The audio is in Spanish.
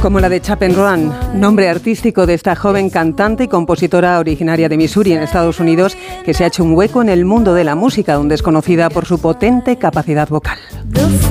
Como la de Chappell Roan, nombre artístico de esta joven cantante y compositora originaria de Missouri, en Estados Unidos, que se ha hecho un hueco en el mundo de la música, aún desconocida por su potente capacidad vocal.